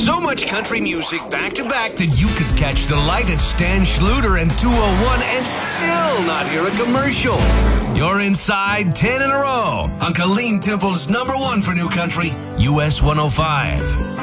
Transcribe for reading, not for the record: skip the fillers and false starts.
So much country music back to back that you could catch the light at Stan Schluter and 201 and still not hear a commercial. You're inside 10 in a row on Colleen Temple's #1 for new country, US 105.